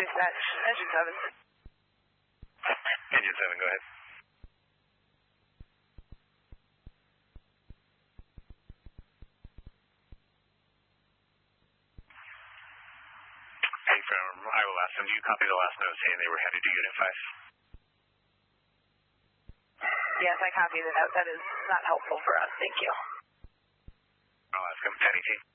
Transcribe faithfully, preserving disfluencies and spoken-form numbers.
dispatch. Engine seven. Engine seven, go ahead. Hey, from Iowa Last, do you copy the last note saying they were headed to Unit five? Yes, I copy that. That is not helpful for us. Thank you. I'll ask them. Penny T.